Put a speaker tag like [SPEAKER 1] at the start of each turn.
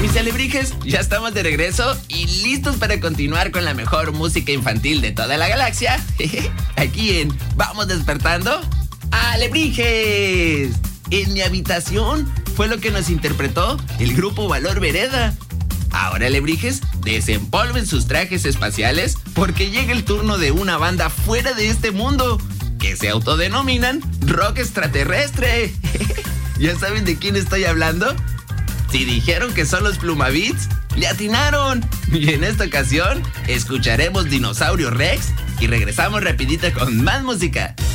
[SPEAKER 1] Mis alebrijes, ya estamos de regreso y listos para continuar con la mejor música infantil de toda la galaxia. Aquí en Vamos Despertando Alebrijes. En mi habitación fue lo que nos interpretó el grupo Valor Vereda. Ahora, alebrijes, desempolven sus trajes espaciales porque llega el turno de una banda fuera de este mundo que se autodenominan Rock Extraterrestre. ¿Ya saben de quién estoy hablando? Si dijeron que son los Plumavits, le atinaron. Y en esta ocasión escucharemos Dinosaurio Rex y regresamos rapidito con más música.